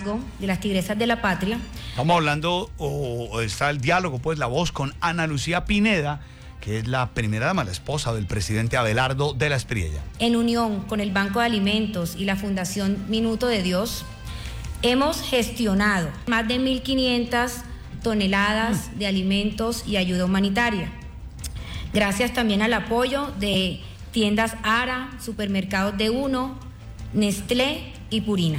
liderazgo de las Tigresas de la Patria. Estamos hablando, o está el diálogo, pues, la voz con Ana Lucía Pineda, que es la primera dama, la esposa del presidente Abelardo de la Espriella. En unión con el Banco de Alimentos y la Fundación Minuto de Dios, hemos gestionado más de 1.500 toneladas de alimentos y ayuda humanitaria. Gracias también al apoyo de tiendas Ara, supermercados de Uno, Nestlé y Purina.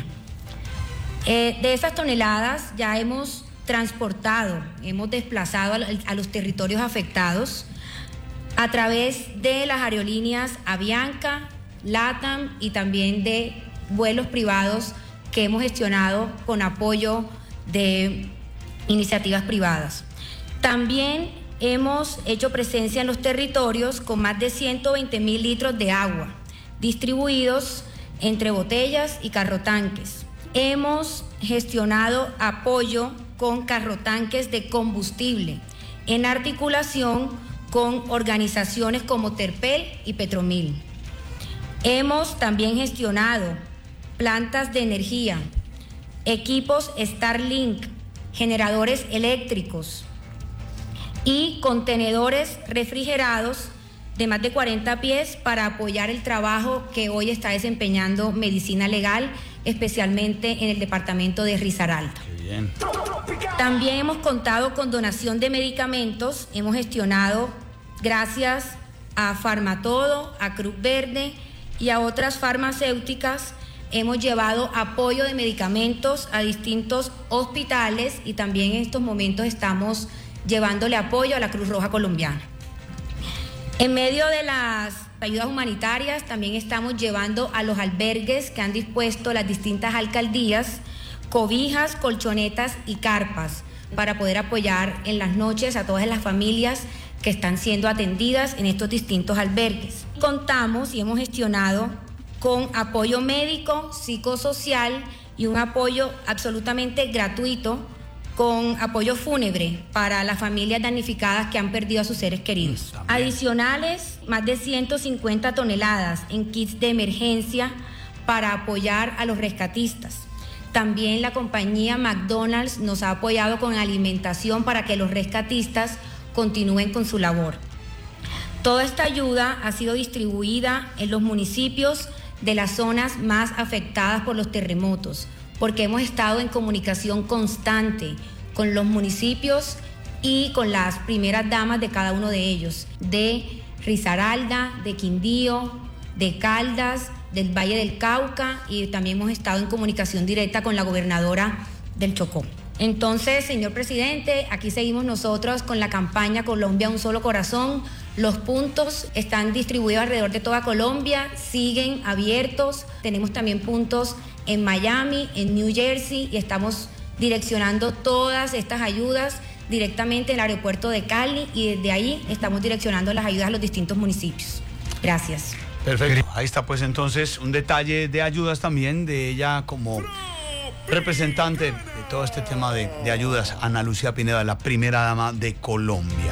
De esas toneladas ya hemos transportado, hemos desplazado a los territorios afectados a través de las aerolíneas Avianca, LATAM y también de vuelos privados que hemos gestionado con apoyo de iniciativas privadas. También hemos hecho presencia en los territorios con más de 120.000 litros de agua distribuidos entre botellas y carrotanques. Hemos gestionado apoyo con carrotanques de combustible en articulación con organizaciones como Terpel y Petromil. Hemos también gestionado plantas de energía, equipos Starlink, generadores eléctricos y contenedores refrigerados de más de 40 pies para apoyar el trabajo que hoy está desempeñando Medicina Legal, especialmente en el departamento de Risaralda. Qué bien. También hemos contado con donación de medicamentos, hemos gestionado gracias a Farmatodo, a Cruz Verde y a otras farmacéuticas, hemos llevado apoyo de medicamentos a distintos hospitales y también en estos momentos estamos llevándole apoyo a la Cruz Roja Colombiana. En medio de las ayudas humanitarias también estamos llevando a los albergues que han dispuesto las distintas alcaldías cobijas, colchonetas y carpas para poder apoyar en las noches a todas las familias que están siendo atendidas en estos distintos albergues. Contamos y hemos gestionado con apoyo médico, psicosocial y un apoyo absolutamente gratuito con apoyo fúnebre para las familias damnificadas que han perdido a sus seres queridos. Adicionales, más de 150 toneladas en kits de emergencia para apoyar a los rescatistas. También la compañía McDonald's nos ha apoyado con alimentación para que los rescatistas continúen con su labor. Toda esta ayuda ha sido distribuida en los municipios de las zonas más afectadas por los terremotos, porque hemos estado en comunicación constante con los municipios y con las primeras damas de cada uno de ellos, de Risaralda, de Quindío, de Caldas, del Valle del Cauca, y también hemos estado en comunicación directa con la gobernadora del Chocó. Entonces, señor presidente, aquí seguimos nosotros con la campaña Colombia Un Solo Corazón. Los puntos están distribuidos alrededor de toda Colombia, siguen abiertos. Tenemos también puntos en Miami, en New Jersey, y estamos direccionando todas estas ayudas directamente al aeropuerto de Cali, y desde ahí estamos direccionando las ayudas a los distintos municipios. Gracias. Perfecto. Ahí está pues entonces un detalle de ayudas también de ella como representante de todo este tema de ayudas, Ana Lucía Pineda, la primera dama de Colombia.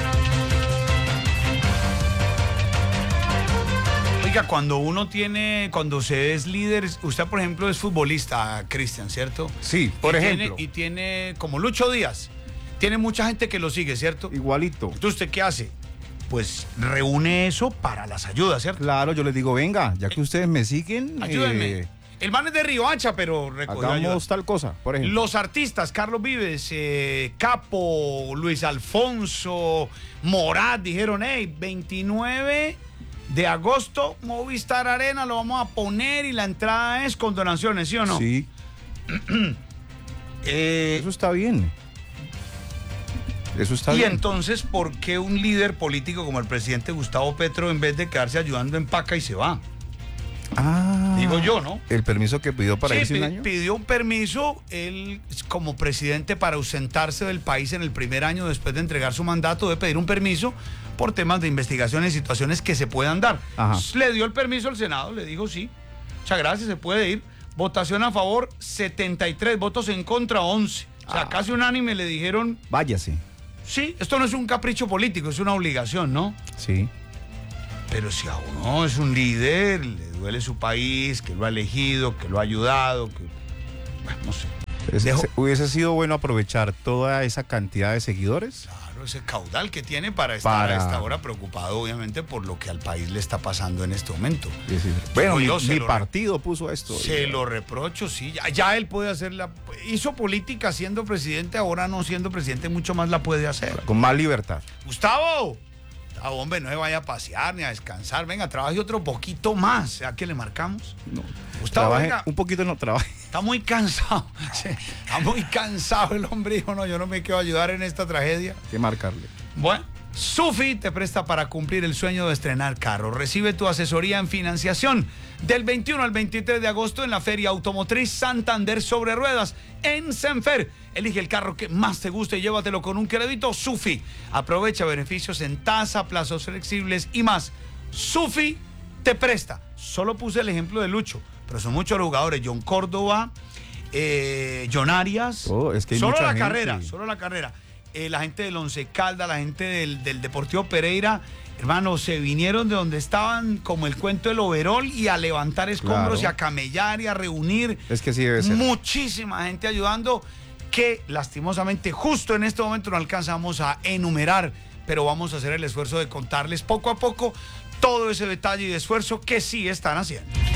Oiga, cuando se es líder, usted por ejemplo es futbolista, Cristian, ¿cierto? Sí, por ejemplo. Y tiene como Lucho Díaz, tiene mucha gente que lo sigue, ¿cierto? Igualito. Entonces, ¿usted qué hace? Pues reúne eso para las ayudas, ¿cierto? Claro, yo les digo, venga, ya que ustedes me siguen, ayúdenme. El man es de Riohacha, pero recogió hagamos ayudas. tal cosa, por ejemplo. Los artistas, Carlos Vives, Capo, Luis Alfonso, Morat, dijeron, hey, 29 de agosto, Movistar Arena, lo vamos a poner y la entrada es con donaciones, ¿sí o no? Sí. Eso está bien. Eso está bien. Y entonces, ¿por qué un líder político como el presidente Gustavo Petro, en vez de quedarse ayudando, empaca y se va? Digo yo, ¿no? El permiso que pidió para irse un año. Pidió un permiso, él como presidente, para ausentarse del país en el primer año después de entregar su mandato, debe pedir un permiso por temas de investigación y situaciones que se puedan dar. Le dio el permiso al Senado, le dijo sí, muchas gracias, se puede ir. Votación a favor, 73, votos en contra, 11. O sea, casi unánime le dijeron... Váyase. Sí, esto no es un capricho político, es una obligación, ¿no? Sí. Pero si a uno es un líder, le duele su país, que lo ha elegido, que lo ha ayudado, que... Bueno, no sé. Hubiese sido bueno aprovechar toda esa cantidad de seguidores. Claro, ese caudal que tiene para estar a esta hora preocupado, obviamente, por lo que al país le está pasando en este momento. Bueno, mi partido puso esto. Se lo reprocho, sí. Ya él puede hacerla. Hizo política siendo presidente, ahora no siendo presidente, mucho más la puede hacer. Con más libertad. Gustavo, hombre, no se vaya a pasear ni a descansar. Venga, trabaje otro poquito más. ¿Será que le marcamos? No. Gustavo, trabaje, venga. Un poquito no trabaje. Está muy cansado. Está muy cansado el hombre. Dijo, no, yo no me quiero ayudar en esta tragedia. Hay que marcarle. Bueno, Sufi te presta para cumplir el sueño de estrenar carro. Recibe tu asesoría en financiación del 21 al 23 de agosto en la Feria Automotriz Santander sobre Ruedas en Senfer. Elige el carro que más te guste y llévatelo con un crédito Sufi. Aprovecha beneficios en tasa, plazos flexibles y más. Sufi te presta. Solo puse el ejemplo de Lucho, pero son muchos los jugadores. John Córdoba, John Arias. Es que hay solo mucha la gente. carrera, solo la carrera. La gente del Once Caldas, la gente del Deportivo Pereira, hermano, se vinieron de donde estaban como el cuento del overol y a levantar escombros, claro, y a camellar y a reunir. Es que sí debe ser. Muchísima gente ayudando que lastimosamente justo en este momento no alcanzamos a enumerar, pero vamos a hacer el esfuerzo de contarles poco a poco todo ese detalle y esfuerzo que sí están haciendo.